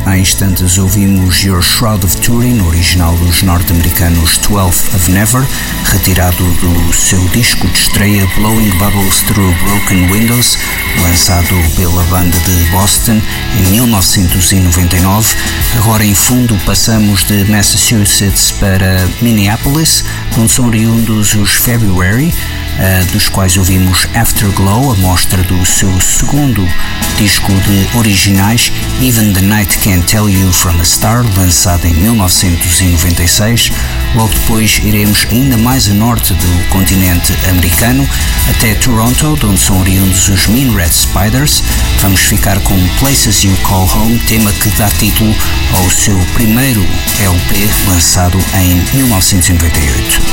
Há instantes ouvimos Your Shroud of Turin, original dos norte-americanos 12th of Never, retirado do seu disco de estreia Blowing Bubbles Through Broken Windows, lançado pela banda de Boston em 1999. Agora em fundo passamos de Massachusetts para Minneapolis, onde são oriundos os February, dos quais ouvimos Afterglow, a mostra do seu segundo disco de originais, Even the Night Can't Tell You From a Star, lançado em 1996. Logo depois iremos ainda mais a norte do continente americano, até Toronto, de onde são oriundos os Mean Red Spiders. Vamos ficar com Places You Call Home, tema que dá título ao seu primeiro LP, lançado em 1998.